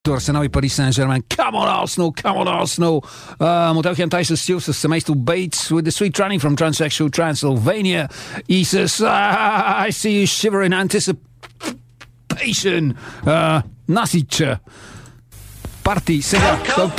Arsenal i Paris Saint-Germain. Come on, Arsenal. Come on, Arsenal. Moet ook geen Tyson Steels. Meestal Bates with the sweet running from Transsexual Transylvania. He says, I see you shiver in anticipation. Nasic. Party.